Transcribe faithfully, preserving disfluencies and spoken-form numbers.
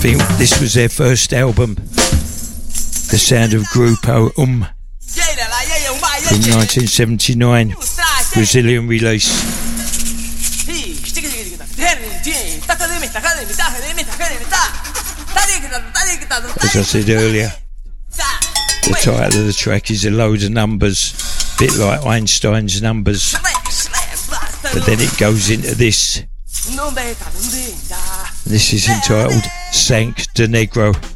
think this was their first album, The Sound of Grupo Um, from nineteen seventy-nine, Brazilian release. As I said earlier, the title of the track is a load of numbers, a bit like Einstein's numbers, but then it goes into this. This is entitled Sank de Negro.